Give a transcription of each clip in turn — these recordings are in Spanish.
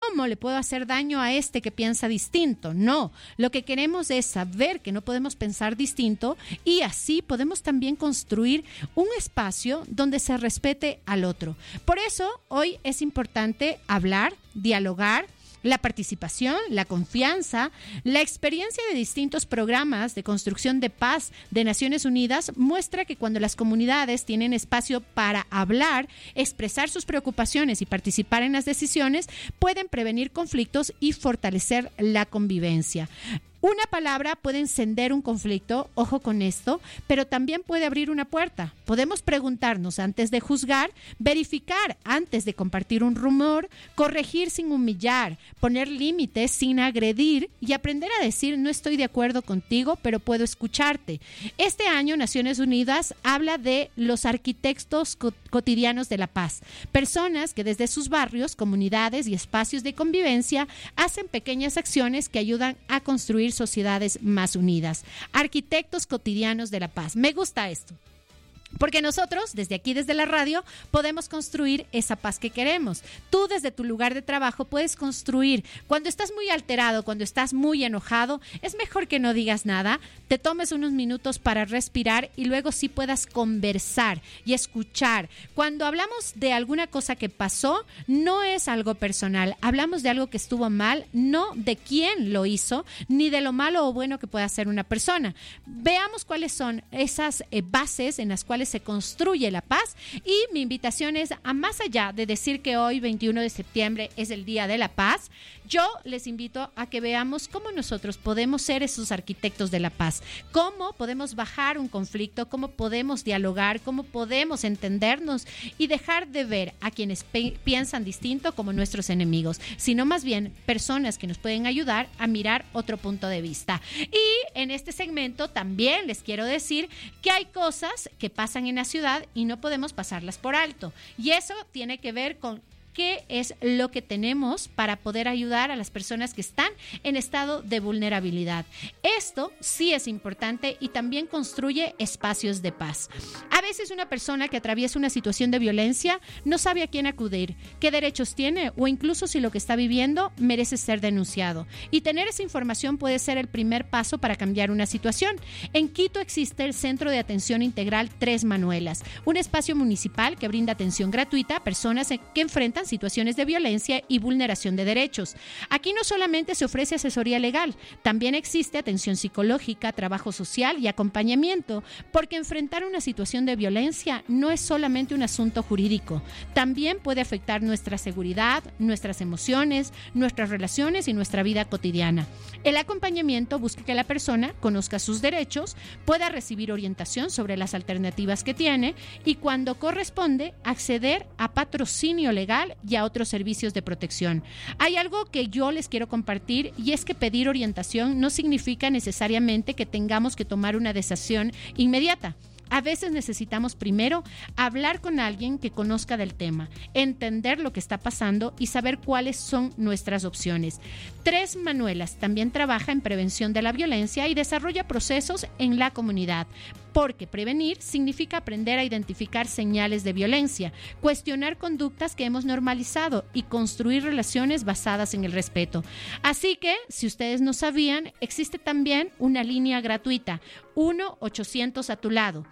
¿cómo le puedo hacer daño a este que piensa distinto? No, lo que queremos es saber que no podemos pensar distinto y así podemos también construir un espacio donde se respete al otro. Por eso hoy es importante hablar, dialogar. La participación, la confianza, la experiencia de distintos programas de construcción de paz de Naciones Unidas muestra que cuando las comunidades tienen espacio para hablar, expresar sus preocupaciones y participar en las decisiones, pueden prevenir conflictos y fortalecer la convivencia. Una palabra puede encender un conflicto, ojo con esto, pero también puede abrir una puerta. Podemos preguntarnos antes de juzgar, verificar antes de compartir un rumor, corregir sin humillar, poner límites sin agredir y aprender a decir no estoy de acuerdo contigo, pero puedo escucharte. Este año Naciones Unidas habla de los arquitectos cotidianos de la paz, personas que desde sus barrios, comunidades y espacios de convivencia hacen pequeñas acciones que ayudan a construir sociedades más unidas. Arquitectos cotidianos de la paz. Me gusta esto. Porque nosotros, desde aquí, desde la radio, podemos construir esa paz que queremos. Tú, desde tu lugar de trabajo, puedes construir. Cuando estás muy alterado, cuando estás muy enojado, es mejor que no digas nada, te tomes unos minutos para respirar y luego sí puedas conversar y escuchar. Cuando hablamos de alguna cosa que pasó, no es algo personal. Hablamos de algo que estuvo mal, no de quién lo hizo, ni de lo malo o bueno que pueda hacer una persona. Veamos cuáles son esas bases en las cuales se construye la paz y mi invitación es a más allá de decir que hoy 21 de septiembre es el Día de la Paz, yo les invito a que veamos cómo nosotros podemos ser esos arquitectos de la paz, cómo podemos bajar un conflicto, cómo podemos dialogar, cómo podemos entendernos y dejar de ver a quienes piensan distinto como nuestros enemigos, sino más bien personas que nos pueden ayudar a mirar otro punto de vista. Y en este segmento también les quiero decir que hay cosas que pasan en la ciudad y no podemos pasarlas por alto. Y eso tiene que ver con qué es lo que tenemos para poder ayudar a las personas que están en estado de vulnerabilidad. Esto sí es importante y también construye espacios de paz. A veces una persona que atraviesa una situación de violencia no sabe a quién acudir, qué derechos tiene o incluso si lo que está viviendo merece ser denunciado. Y tener esa información puede ser el primer paso para cambiar una situación. En Quito existe el Centro de Atención Integral Tres Manuelas, un espacio municipal que brinda atención gratuita a personas que enfrentan situaciones de violencia y vulneración de derechos. Aquí no solamente se ofrece asesoría legal, también existe atención psicológica, trabajo social y acompañamiento, porque enfrentar una situación de violencia no es solamente un asunto jurídico, también puede afectar nuestra seguridad, nuestras emociones, nuestras relaciones y nuestra vida cotidiana. El acompañamiento busca que la persona conozca sus derechos, pueda recibir orientación sobre las alternativas que tiene y, cuando corresponde, acceder a patrocinio legal y a otros servicios de protección. Hay algo que yo les quiero compartir y es que pedir orientación no significa necesariamente que tengamos que tomar una decisión inmediata. A veces necesitamos primero hablar con alguien que conozca del tema, entender lo que está pasando y saber cuáles son nuestras opciones. Tres Manuelas también trabaja en prevención de la violencia y desarrolla procesos en la comunidad, porque prevenir significa aprender a identificar señales de violencia, cuestionar conductas que hemos normalizado y construir relaciones basadas en el respeto. Así que, si ustedes no sabían, existe también una línea gratuita, 1-800 a tu lado.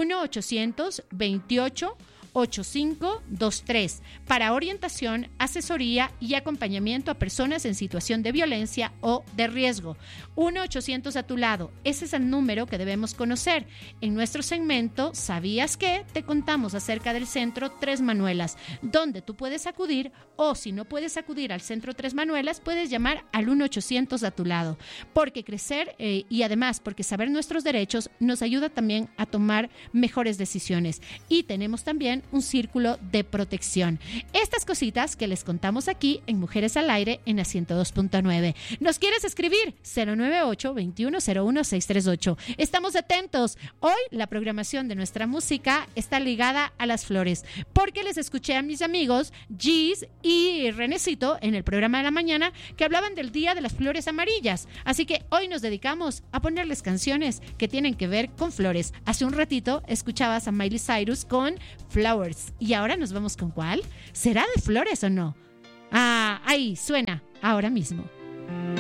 1-800-28-8523 para orientación, asesoría y acompañamiento a personas en situación de violencia o de riesgo. 1-800 a tu lado, ese es el número que debemos conocer. En nuestro segmento ¿Sabías qué? Te contamos acerca del Centro Tres Manuelas, donde tú puedes acudir, o si no puedes acudir al Centro Tres Manuelas, puedes llamar al 1-800 a tu lado, porque crecer y además porque saber nuestros derechos nos ayuda también a tomar mejores decisiones. Y tenemos también un círculo de protección. Estas cositas que les contamos aquí en Mujeres al Aire en la 102.9. ¿Nos quieres escribir? 098-2101-638. Estamos atentos. Hoy la programación de nuestra música está ligada a las flores, porque les escuché a mis amigos Gis y Renecito en el programa de la mañana que hablaban del Día de las Flores Amarillas. Así que hoy nos dedicamos a ponerles canciones que tienen que ver con flores. Hace un ratito escuchabas a Miley Cyrus con Flowers. Y ahora nos vamos con ¿cuál? ¿Será de flores o no? Ahí suena ahora mismo.